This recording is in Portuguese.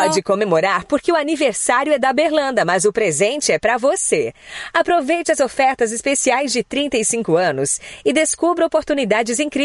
pode comemorar porque o aniversário é da Berlanda, mas o presente é para você. Aproveite as ofertas especiais de 35 anos e descubra oportunidades incríveis.